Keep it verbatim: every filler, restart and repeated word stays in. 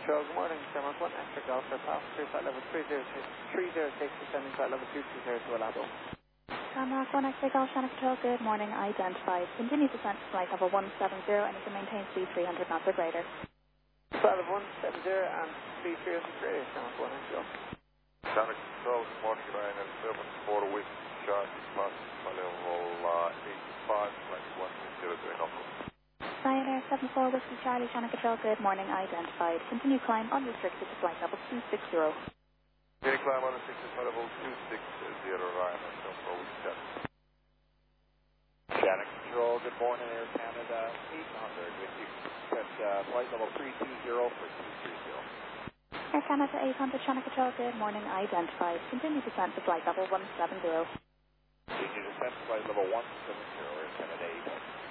Control, good morning. Denmark one, extra golf for passenger, flight level three zero six, descending flight level two two zero to Alabo. Denmark one, extra golf, Channel Control, good morning. Identified. Continue descent to flight level one seven zero and you can maintain speed three hundred knots or greater. Flight level one seven zero and speed three hundred greater, Denmark one, extra golf. Channel Control, good morning. Ryanair seven four with charge, flight level uh, eighty-five, flight one zero to Alabo. Ryanair seven four Whiskey Charlie, Channel Control, good morning. Identified. Continue climb unrestricted to flight level two six zero. Continue climb unrestricted to level two six zero, Ryanair seven four Whiskey Charlie. Channel Control, good morning. Air Canada eight hundred with you. Set uh, flight level three two zero for two three zero. Air Canada eight hundred, Channel Control, good morning. Identified. Continue descent to flight level one seven zero. Continue descent to flight level one seven zero, Air Canada eight hundred.